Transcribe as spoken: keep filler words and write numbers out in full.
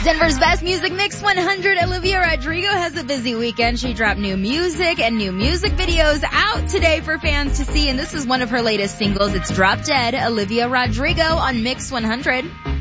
Denver's Best Music Mix one hundred. Olivia Rodrigo has a busy weekend. She dropped new music and new music videos out today for fans to see, and this is one of her latest singles. It's Drop Dead, Olivia Rodrigo on Mix one hundred.